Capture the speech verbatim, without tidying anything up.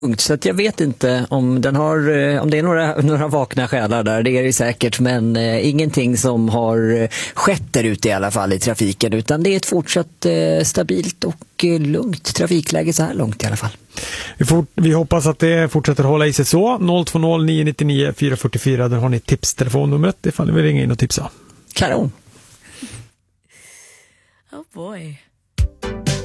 Så att jag vet inte om den har, om det är några, några vakna själar där, det är det säkert, men eh, ingenting som har skett där ute i alla fall i trafiken, utan det är ett fortsatt eh, stabilt och eh, lugnt trafikläge så här långt i alla fall. Vi, fort, vi hoppas att det fortsätter hålla i sig så. noll två noll nio nio nio fyra fyra fyra, där har ni tipstelefonnumret ifall ni vill ringa in och tipsa. Kanon. Oh boy.